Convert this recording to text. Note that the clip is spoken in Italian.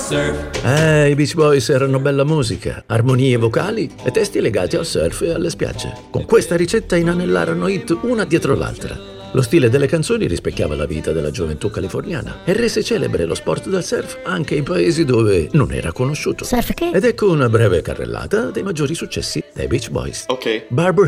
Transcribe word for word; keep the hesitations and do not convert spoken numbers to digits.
Eh, i Beach Boys erano bella musica, armonie vocali e testi legati al surf e alle spiagge. Con questa ricetta inanellarono hit una dietro l'altra. Lo stile delle canzoni rispecchiava la vita della gioventù californiana e rese celebre lo sport del surf anche in paesi dove non era conosciuto. Surf che? Ed ecco una breve carrellata dei maggiori successi dei Beach Boys. Ok. Barbara